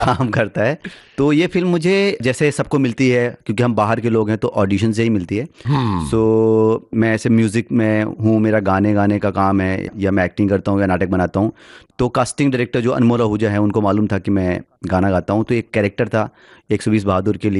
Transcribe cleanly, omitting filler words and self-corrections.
काम करता है। तो ये फिल्म मुझे जैसे सबको मिलती है, क्योंकि हम बाहर के लोग हैं, तो ऑडिशन से ही मिलती है। हम्म। सो मैं ऐसे म्यूज़िक में हूँ, मेरा गाने गाने का काम है, या मैं एक्टिंग करता हूँ या नाटक बनाता हूँ। तो कास्टिंग डायरेक्टर जो अनमोल आहूजा है, उनको मालूम था कि मैं गाना गाता हूँ, तो एक कैरेक्टर था 120 बहादुर के लिए।